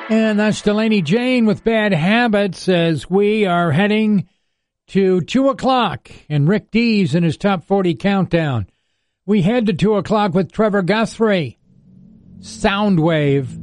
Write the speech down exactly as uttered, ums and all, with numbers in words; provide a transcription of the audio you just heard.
And that's Delaney Jane with Bad Habits as we are heading to two o'clock and Rick Dees in his Top forty Countdown. We head to two o'clock with Trevor Guthrie. Soundwave.